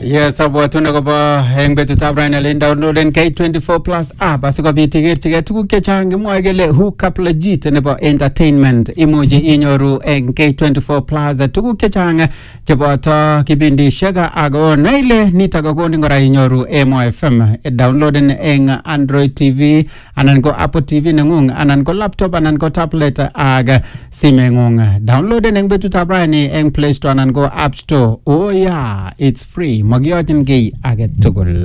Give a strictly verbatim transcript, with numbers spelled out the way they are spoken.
Yes, abwatun akobo eng betutab raini alen downloaden K twenty-four plus app asikobit ikerchigei tuguk chechang kimwoe kele hookup legit nebo entertainment imuchi inyoru eng K twenty-four plus tuguk chechang cheboto kibindishek ako naile nito kokonin kora inyoru Emo F M downloaden eng Android T V anan ko Apple T V nengung anan ko laptop anan ko tablet ak simengung. Downloaden eng betutab raini eng Play Store anan ko App Store. Oh yeah, it's free. Magiyochin kiy age tugul.